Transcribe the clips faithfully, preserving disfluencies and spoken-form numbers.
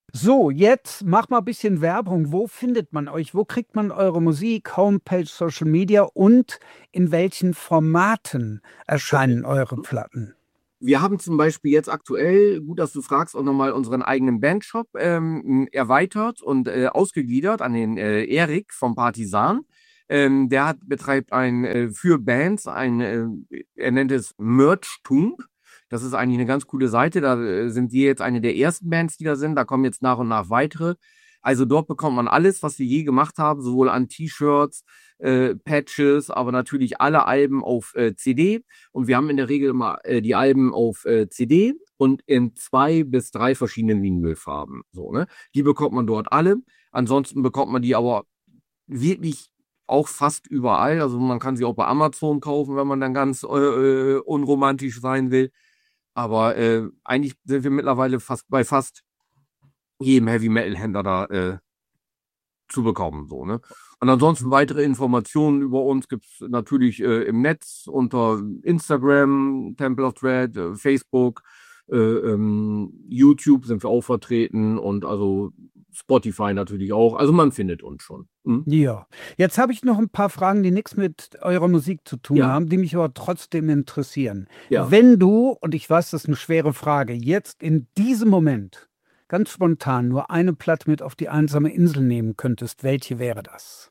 So, jetzt mach mal ein bisschen Werbung. Wo findet man euch? Wo kriegt man eure Musik, Homepage, Social Media und in welchen Formaten Okay. erscheinen eure Platten? Wir haben zum Beispiel jetzt aktuell, gut, dass du fragst, auch nochmal unseren eigenen Bandshop ähm, erweitert und äh, ausgegliedert an den äh, Erik vom Partisan. Ähm, der hat, betreibt ein äh, für Bands, ein, äh, er nennt es Merchtum. Das ist eigentlich eine ganz coole Seite. Da äh, sind wir jetzt eine der ersten Bands, die da sind. Da kommen jetzt nach und nach weitere. Also dort bekommt man alles, was wir je gemacht haben, sowohl an T-Shirts, äh, Patches, aber natürlich alle Alben auf äh, C D. Und wir haben in der Regel immer äh, die Alben auf äh, C D und in zwei bis drei verschiedenen Vinylfarben. So, ne? Die bekommt man dort alle. Ansonsten bekommt man die aber wirklich auch fast überall. Also man kann sie auch bei Amazon kaufen, wenn man dann ganz äh, äh, unromantisch sein will. Aber äh, eigentlich sind wir mittlerweile fast bei fast jedem Heavy Metal Händler da äh, zu bekommen. So, ne? Und ansonsten weitere Informationen über uns gibt es natürlich äh, im Netz unter Instagram, Temple of Dread, äh, Facebook, äh, ähm, YouTube sind wir auch vertreten und also Spotify natürlich auch. Also man findet uns schon. Hm? Ja, jetzt habe ich noch ein paar Fragen, die nichts mit eurer Musik zu tun Ja, haben, die mich aber trotzdem interessieren. ja. Wenn du, und ich weiß, das ist eine schwere Frage, jetzt in diesem Moment ganz spontan nur eine Platte mit auf die einsame Insel nehmen könntest, welche wäre das?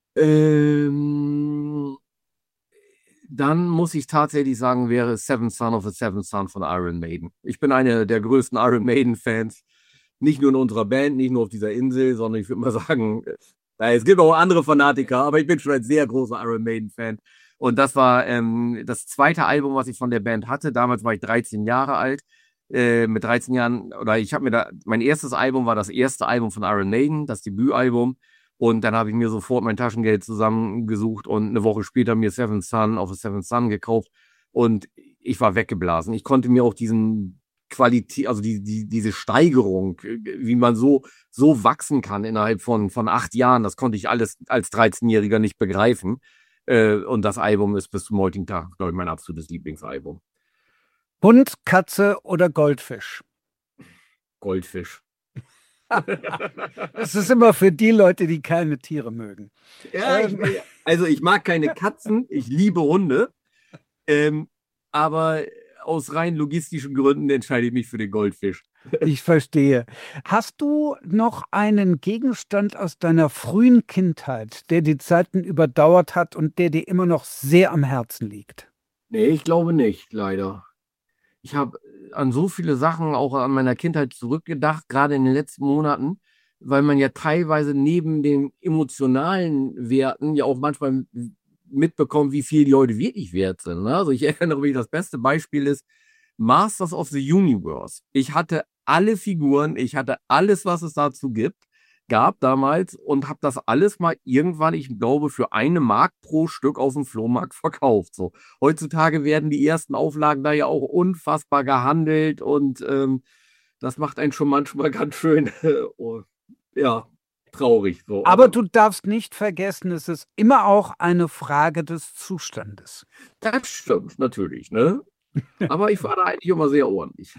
Ähm, Dann muss ich tatsächlich sagen, wäre Seventh Son of a Seventh Son von Iron Maiden. Ich bin einer der größten Iron Maiden-Fans. Nicht nur in unserer Band, nicht nur auf dieser Insel, sondern ich würde mal sagen, äh, es gibt auch andere Fanatiker, aber ich bin schon ein sehr großer Iron Maiden-Fan. Und das war ähm, das zweite Album, was ich von der Band hatte. Damals war ich dreizehn Jahre alt. Äh, mit dreizehn Jahren, oder ich habe mir da, mein erstes Album war das erste Album von Iron Maiden, das Debütalbum. Und dann habe ich mir sofort mein Taschengeld zusammengesucht und eine Woche später mir Seventh Son auf a Seventh Son gekauft. Und ich war weggeblasen. Ich konnte mir auch diesen Qualität, also die, die, diese Steigerung, wie man so, so wachsen kann innerhalb von, von acht Jahren, das konnte ich alles als dreizehn-Jähriger nicht begreifen. Äh, und das Album ist bis zum heutigen Tag, glaube ich, mein absolutes Lieblingsalbum. Hund, Katze oder Goldfisch? Goldfisch. Es ist immer für die Leute, die keine Tiere mögen. Ja, ich, Ähm, also ich mag keine Katzen, ich liebe Hunde. Ähm, aber aus rein logistischen Gründen entscheide ich mich für den Goldfisch. Ich verstehe. Hast du noch einen Gegenstand aus deiner frühen Kindheit, der die Zeiten überdauert hat und der dir immer noch sehr am Herzen liegt? Nee, ich glaube nicht, leider. Ich habe an so viele Sachen auch an meiner Kindheit zurückgedacht, gerade in den letzten Monaten, weil man ja teilweise neben den emotionalen Werten ja auch manchmal mitbekommt, wie viel die Leute wirklich wert sind. Ne? Also ich erinnere mich, das beste Beispiel ist Masters of the Universe. Ich hatte alle Figuren, ich hatte alles, was es dazu gibt, gab damals und habe das alles mal irgendwann, ich glaube, für eine Mark pro Stück auf dem Flohmarkt verkauft. So. Heutzutage werden die ersten Auflagen da ja auch unfassbar gehandelt und ähm, das macht einen schon manchmal ganz schön, oh, ja, traurig. So. Aber Aber du darfst nicht vergessen, es ist immer auch eine Frage des Zustandes. das stimmt natürlich, ne? Aber ich war da eigentlich immer sehr ordentlich.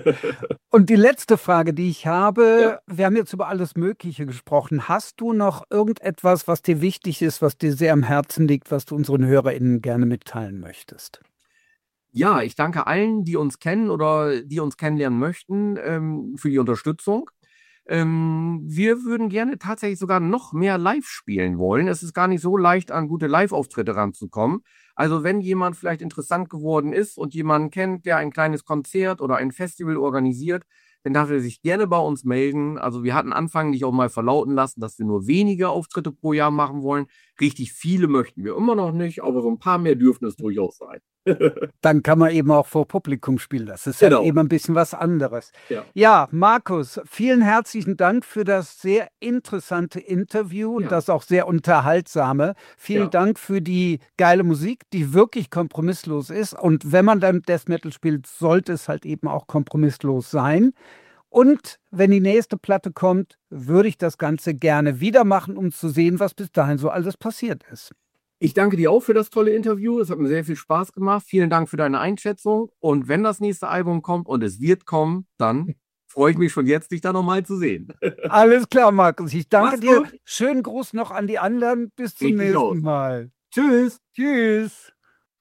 Und die letzte Frage, die ich Ja. habe, wir haben jetzt über alles Mögliche gesprochen. Hast du noch irgendetwas, was dir wichtig ist, was dir sehr am Herzen liegt, was du unseren HörerInnen gerne mitteilen möchtest? Ja, ich danke allen, die uns kennen oder die uns kennenlernen möchten, ähm, für die Unterstützung. Ähm, wir würden gerne tatsächlich sogar noch mehr live spielen wollen. Es ist gar nicht so leicht, an gute Live-Auftritte ranzukommen. Also wenn jemand vielleicht interessant geworden ist und jemanden kennt, der ein kleines Konzert oder ein Festival organisiert, dann darf er sich gerne bei uns melden. Also wir hatten anfänglich auch mal verlauten lassen, dass wir nur wenige Auftritte pro Jahr machen wollen. Richtig viele möchten wir immer noch nicht, aber so ein paar mehr dürfen es durchaus sein. Dann kann man eben auch vor Publikum spielen. Das ist halt Genau. eben ein bisschen was anderes. Ja. Ja, Markus, vielen herzlichen Dank für das sehr interessante Interview und Ja. das auch sehr unterhaltsame. Vielen Ja. Dank für die geile Musik, die wirklich kompromisslos ist. Und wenn man dann Death Metal spielt, sollte es halt eben auch kompromisslos sein. Und wenn die nächste Platte kommt, würde ich das Ganze gerne wieder machen, um zu sehen, was bis dahin so alles passiert ist. Ich danke dir auch für das tolle Interview. Es hat mir sehr viel Spaß gemacht. Vielen Dank für deine Einschätzung. Und wenn das nächste Album kommt und es wird kommen, dann freue ich mich schon jetzt, dich da nochmal zu sehen. Alles klar, Markus. Ich danke Mach's dir. gut. Schönen Gruß noch an die anderen. Bis zum Richtig nächsten aus. Mal. Tschüss. Tschüss.